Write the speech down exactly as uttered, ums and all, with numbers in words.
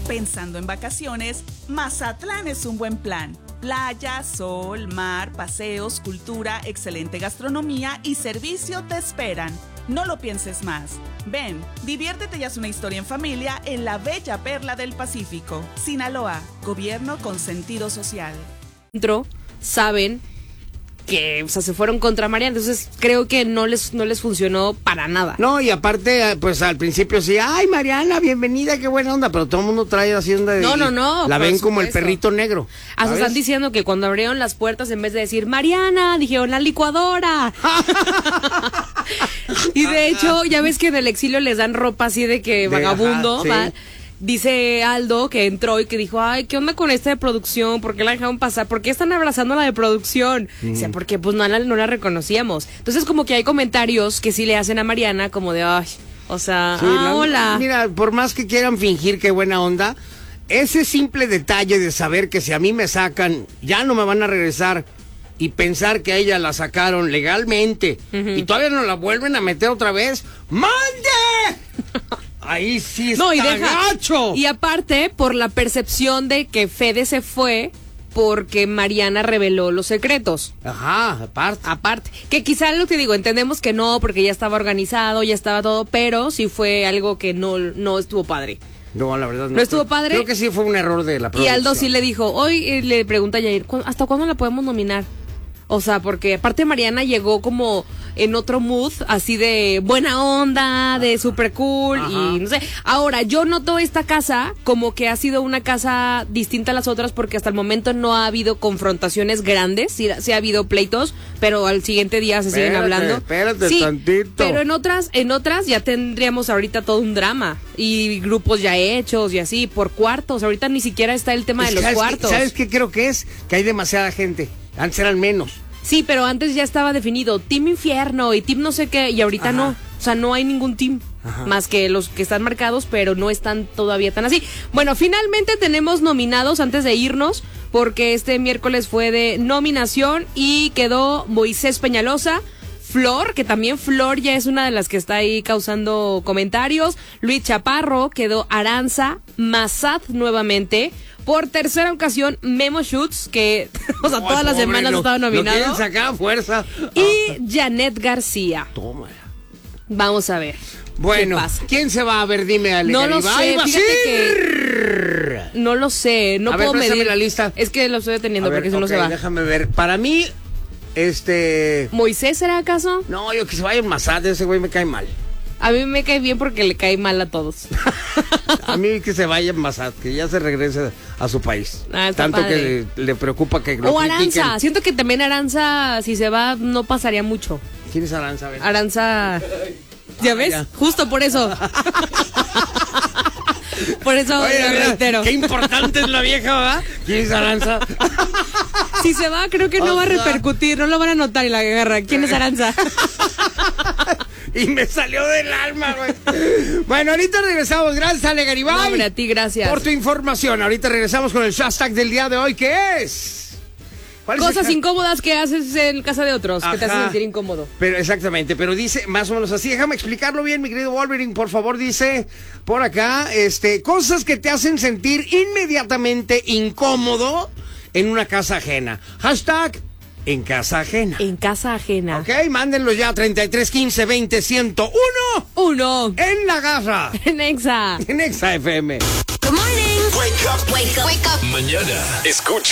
Pensando en vacaciones, Mazatlán es un buen plan. Playa, sol, mar, paseos, cultura, excelente gastronomía y servicio te esperan. No lo pienses más. Ven, diviértete y haz una historia en familia en la bella perla del Pacífico. Sinaloa, gobierno con sentido social. Dentro saben que, o sea, se fueron contra Mariana, entonces creo que no les no les funcionó para nada. No, y aparte, pues al principio sí, ay, Mariana, bienvenida, qué buena onda, pero todo el mundo trae así onda de... No, no, no. La ven supuesto. como el perrito negro. Hasta ¿sabes? están diciendo que cuando abrieron las puertas, en vez de decir Mariana, dijeron la licuadora. Y de hecho, ya ves que en el exilio les dan ropa así de que De, vagabundo, ajá, sí. ¿va? Dice Aldo que entró y que dijo, ay, ¿qué onda con esta de producción? ¿Por qué la dejaron pasar? ¿Por qué están abrazando a la de producción? Mm. O sea, porque pues no la, no la reconocíamos. Entonces como que hay comentarios que sí le hacen a Mariana como de, ay, o sea, Sí, ah, no, hola. Mira, por más que quieran fingir que buena onda, ese simple detalle de saber que si a mí me sacan, ya no me van a regresar, y pensar que a ella la sacaron legalmente, uh-huh. y todavía no la vuelven a meter otra vez, ¡mande! Ahí sí está no, y deja, gacho. Y aparte, por la percepción de que Fede se fue porque Mariana reveló los secretos. Ajá, aparte. Aparte. Que quizá lo que digo, entendemos que no, porque ya estaba organizado, ya estaba todo, pero sí fue algo que no, no estuvo padre. No, la verdad no. ¿No estuvo padre? Creo que sí fue un error de la producción. Y Aldo sí le dijo, hoy eh, le pregunta a Yair, ¿hasta cuándo la podemos nominar? O sea, porque aparte Mariana llegó como en otro mood, así de buena onda, de super cool. Ajá. Y no sé. Ahora, yo noto esta casa como que ha sido una casa distinta a las otras porque hasta el momento no ha habido confrontaciones grandes, sí, sí ha habido pleitos, pero al siguiente día se espérate, siguen hablando. Espérate sí, tantito. Pero en otras, en otras ya tendríamos ahorita todo un drama y grupos ya hechos y así por cuartos. Ahorita ni siquiera está el tema de los ¿sabes cuartos. Qué, ¿Sabes qué creo que es? Que hay demasiada gente. Antes eran menos. Sí, pero antes ya estaba definido Team Infierno y Team no sé qué, y ahorita Ajá. no. O sea, no hay ningún team, Ajá. más que los que están marcados, pero no están todavía tan así. Bueno, finalmente tenemos nominados antes de irnos, porque este miércoles fue de nominación y quedó Moisés Peñalosa, Flor, que también Flor ya es una de las que está ahí causando comentarios, Luis Chaparro, quedó Aranza, Mazat nuevamente, por tercera ocasión Memo Schutz, que o sea, oh, todas las semanas ha estado nominado. Lo quieren sacar a fuerza. Y Janet García. Toma. Vamos a ver. Bueno, ¿qué pasa? ¿Quién se va a ver? Dime, Ale. No lo sé, fíjate que... No lo sé, no a puedo ver, medir. La lista. Es que lo estoy deteniendo ver, porque si okay, no se va. Déjame ver. Para mí, este... ¿Moisés será acaso? No, yo que se vaya en Mazat, ese güey me cae mal. A mí me cae bien porque le cae mal a todos. A mí que se vaya en Mazat, que ya se regrese a su país. Ah, Tanto padre. que le, le preocupa que lo O Aranza, critiquen. siento que también Aranza, si se va, no pasaría mucho. ¿Quién es Aranza? A ver. Aranza... ¿Ya ves? ya. Justo por eso. Por eso Oye, lo reitero. Qué importante es la vieja, ¿verdad? ¿Quién es Aranza? Si se va, creo que no o va a sea... repercutir, no lo van a notar en la guerra. ¿Quién es Aranza? Y me salió del alma, güey. Bueno, ahorita regresamos. Gracias, Ale Garibay. No, hombre, a ti, gracias. Por tu información. Ahorita regresamos con el hashtag del día de hoy, que es... Cosas es incómodas que haces en casa de otros, Ajá. que te hacen sentir incómodo. Pero exactamente, pero dice más o menos así. Déjame explicarlo bien, mi querido Wolverine, por favor. Dice por acá, este, cosas que te hacen sentir inmediatamente incómodo en una casa ajena. Hashtag en casa ajena. En casa ajena. Ok, mándenlos ya a treinta y tres quince veinte ciento uno. Uno. En la garra. En Exa. En Exa F M. Good morning. Wake up. Wake up. Wake up. Mañana escucha